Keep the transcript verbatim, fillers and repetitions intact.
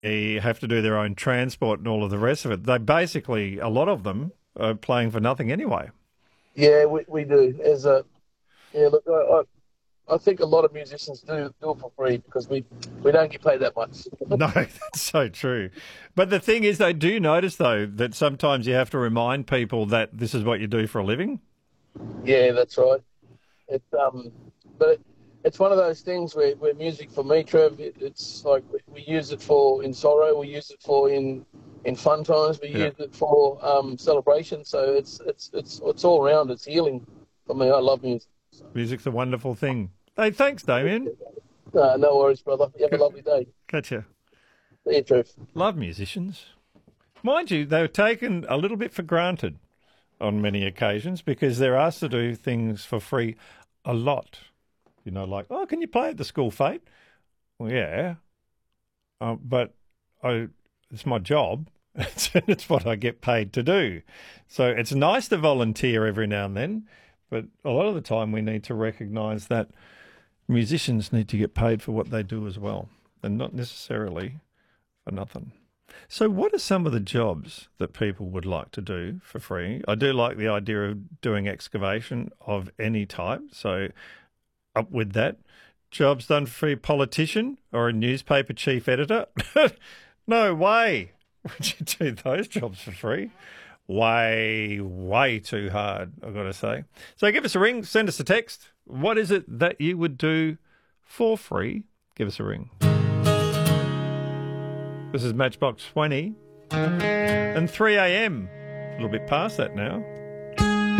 They have to do their own transport and all of the rest of it. They basically, a lot of them are playing for nothing anyway. Yeah, we, we do. As a yeah, look, I, I I think a lot of musicians do do it for free because we we don't get paid that much. No, that's so true. But the thing is, they do notice, though, that sometimes you have to remind people that this is what you do for a living. Yeah, that's right. It um, but it, it's one of those things where, where music for me, Trev, it, it's like we, we use it for in sorrow, we use it for in in fun times, we Yeah. use it for um celebration. So it's it's it's it's all around. It's healing for me. I love music. Music's a wonderful thing. Hey, thanks, Damien. Uh, no worries, brother. You have a lovely day. Catch you. See you, Trev. Love musicians. Mind you, they're taken a little bit for granted on many occasions because they're asked to do things for free a lot. You know, like, oh, can you play at the school fete? Well, yeah, uh, but I, it's my job. It's, it's what I get paid to do. So it's nice to volunteer every now and then, but a lot of the time we need to recognise that musicians need to get paid for what they do as well, and not necessarily for nothing. So what are some of the jobs that people would like to do for free? I do like the idea of doing excavation of any type, so up with that. Jobs done for free, politician or a newspaper chief editor? No way would you do those jobs for free. Way, way too hard, I've got to say. So give us a ring, send us a text. What is it that you would do for free? Give us a ring. This is Matchbox twenty and three a.m. A little bit past that now.